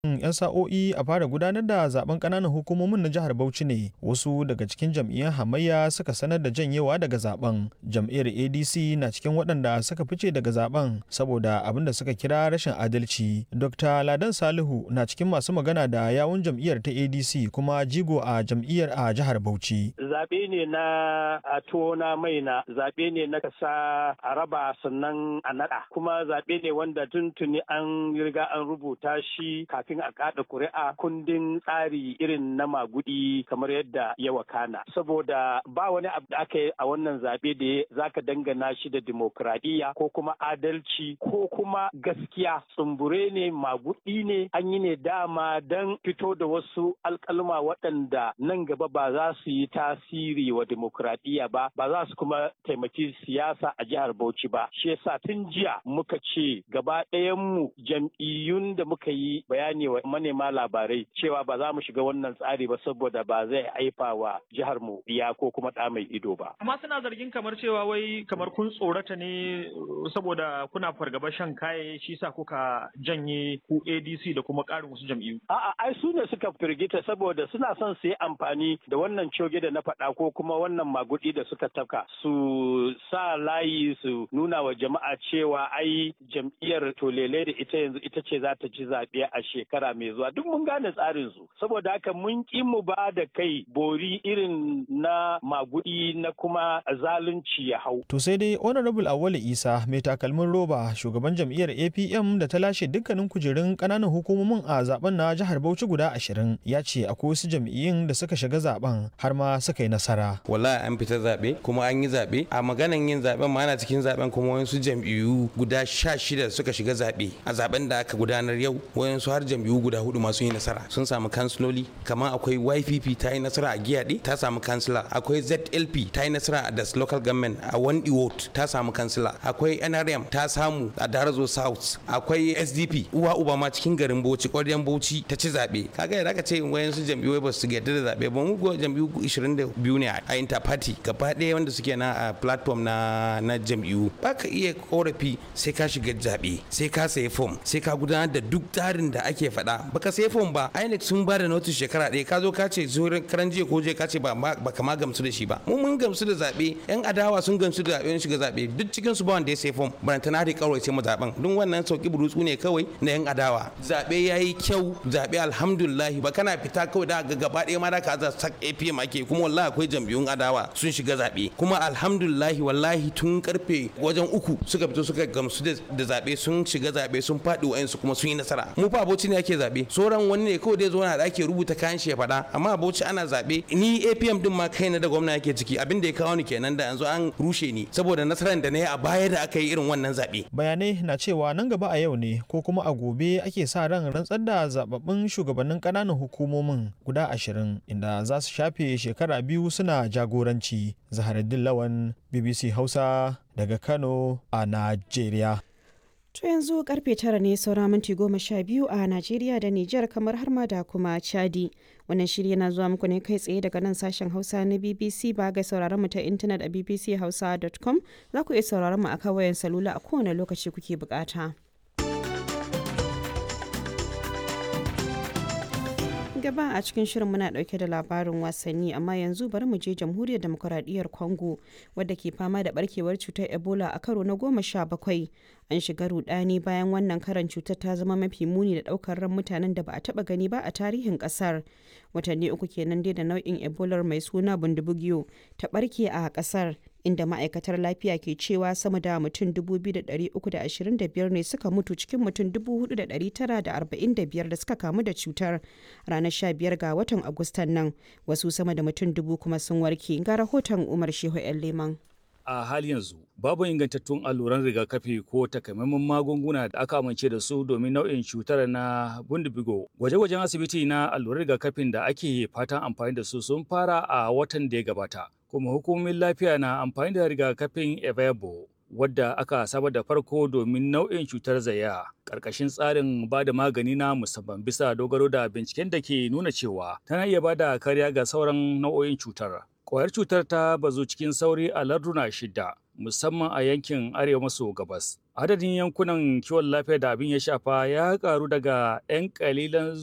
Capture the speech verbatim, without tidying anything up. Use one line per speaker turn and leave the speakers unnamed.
'yan sa'o'i a fara gudanar da zaben ƙananan hukumomin na jihar Bauchi ne wasu daga cikin jam'iyyar hamayya suka sanar da janyewa daga zaben. Jam'iyyar A D C na cikin waɗanda suka fice daga zaben saboda abin da suka kira rashin adalci. Dokta Ladan Salihu na cikin masu magana da yawun jam'iyyar ta A D C kuma jigo a jam'iyyar a jihar Bauchi.
Zaɓe ne na a tona mai na zaɓe ne na kasa a raba sannan a naɗa kuma zaɓe ne wanda tuntuni an riga an rubuta shi kafin kafin a kada kuri'a kundin tsari irin na magudi kamar yadda ya wakana saboda ba wani abu da aka yi a wannan zaɓe da zaka dangana shi da dimokuraɗiyya ko kuma adalci ko kuma gaskiya tsumbure ne magudi ne an yi ne dama don fito da wasu alƙalma waɗanda nan gaba ba za su yi tasiri wa dimokuraɗiyya ba ba za su kuma taimaki siyasa a jihar Bauchi ba shi yasa tun jiya muka ce gaba ɗayan mu jam'iyyun da muka yi bayani wa manema labarai cewa ba za mu shiga wannan tsari ba saboda ba zai haifa wa jihar mu iya ko kuma ɗa mai ido ba.
Amma suna zargin kamar cewa wai kamar kun tsorata ne saboda kuna fargaba shan kaye shi sa kuka janye ku A D C da kuma ƙarin wasu jam'iyyu.
A'a ai su ne suka firgita saboda suna son su yi amfani da wannan coge da na faɗa ko kuma wannan magudi da suka tafka su sa layi su nuna wa jama'a cewa ai jam'iyyar tolele da ita yanzu ita ce za ta ci zaɓe a shekara mai zuwa duk mun gane tsarin su saboda haka mun ki mu ba da kai bori irin na magudi na kuma zalunci ya hau.
To sai dai Honorable Awale Isa mai takalmin roba shugaban jam'iyyar A P M da ta lashe dukkanin kujerun ƙananan hukumomin a zaben na jihar Bauchi guda ashirin ya ce akwai wasu jam'iyyun da suka shiga zaben har ma suka yi nasara.
Wallahi an fita zaɓe kuma an yi zaɓe a maganan yin zaben ma ana cikin zaben kuma wasu jam'iyyu guda sha shida suka shiga zaɓe a zaben da aka gudanar yau wayansu har jam'iyyu guda hudu masu yi nasara sun samu kansiloli kamar akwai Y P P ta yi nasara a Giyade ta samu kansila akwai Z L P ta yi nasara a Das Local Government a Wandi Ward ta samu kansila akwai N R M ta samu a Darazo South akwai S D P uwa uba ma cikin garin Bauchi ƙwaryan Bauchi ta ci zaɓe kaga yadda aka ce wayansu jam'iyyu ba su yarda da zaɓe ba mu go jam'iyyu ishirin da biyu ne a interparty gaba ɗaya wanda suke na a platform na na jam'iyyu ba ka iya korafi sai ka shiga zaɓe sai ka sayi form sai ka gudanar da duk tsarin da ake faɗa baka sai fom ba I N E C sun ba da notice shekara ɗaya ka zo ka ce zuwa karan jiya ko je ka ce ba baka ma gamsu da shi ba mu mun gamsu da zaɓe yan adawa sun gamsu da zaɓe shiga zaɓe duk cikin su ba wanda ya sai fom barantana da kawai sai mu zaɓen duk wannan sauki burutsu ne kawai na yan adawa zaɓe yayi kyau zaɓe alhamdulillah ba kana fita kawai da ga gaba ɗaya ma da ka za sak A P M ake kuma wallahi akwai jam'iyyun adawa sun shiga zaɓe kuma alhamdulillah wallahi tun karfe wajen uku suka fito suka gamsu da zaɓe sun shiga zaɓe sun faɗi wa'ansu kuma sun yi nasara mu fa Bauchi ne ake zaɓe sauran wani ne kawai dai zo na da ake rubuta kayan shi ya faɗa amma Bauchi ana zaɓe ni A P M din ma kaina da gwamna yake ciki abin da ya kawo ni kenan da yanzu an rushe ni saboda nasarar da na yi a baya da aka yi irin wannan zaɓe.
Bayanai na cewa nan gaba a yau ne ko kuma a gobe ake sa ran rantsar da zababbin shugabannin ƙananan hukumomin guda ashirin inda za su shafe shekara biyu suna jagoranci. Zaharaddin Lawan B B C Hausa daga Kano a Najeriya.
To yanzu karfe tara ne saura minti goma sha biyu a Najeriya da Nijar kamar har ma da kuma Chadi. Wannan shiri yana zuwa muku ne kai tsaye daga nan sashen Hausa na B B C ba ga sauraron mu ta intanet a b b c hausa dot com za ku iya sauraron mu a kan wayan salula a kowane lokaci kuke bukata. Gaba a cikin shirin muna dauke da labarin wasanni amma yanzu bari mu je jamhuriyar demokuraɗiyyar Congo wadda ke fama da barkewar cutar Ebola a karo na goma sha bakwai. An shiga rudani bayan wannan karan cutar ta zama mafi muni da daukar ran mutanen da ba a taba gani ba a tarihin kasar. Watanni uku kenan dai da nau'in Ebola mai suna bundibugyo ta barke a kasar inda ma'aikatar lafiya ke cewa sama da mutum dubu biyu da ɗari uku da ashirin da biyar ne suka mutu cikin mutum dubu hudu da ɗari tara da arba'in da biyar da suka kamu da cutar ranar sha biyar ga watan Agustan nan wasu sama da mutum dubu kuma sun warke ga rahoton Umar Shehu yan Leman.
A hali yanzu babu ingantattun alluran rigakafi ko takamaiman magunguna da aka amince da su domin nau'in cutar na bundibigo. Gwaje-gwajen asibiti na alluran rigakafin da ake fatan amfani da su sun fara a watan da ya gabata. Kuma hukumomin lafiya na amfani da rigakafin Evebo wadda aka saba da farko domin nau'in cutar zaya ƙarƙashin tsarin ba da magani na musamman bisa dogaro da binciken da ke nuna cewa tana iya ba da kariya ga sauran nau'o'in cutar. Ƙwayar cutar ta bazu cikin sauri a larduna shida musamman a yankin arewa maso gabas. Adadin yankunan kiwon lafiya da abin ya shafa ya karu daga 'yan kalilan